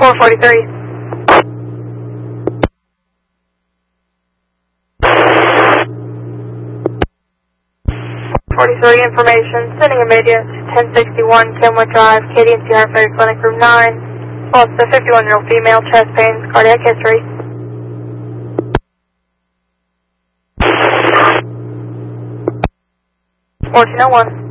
443. 43 information, sending immediate 1061 Kenwood Drive, Katie and Sierra Ferry Clinic, room 9. Pulse the 51-year-old female, chest pains, cardiac history. 1401.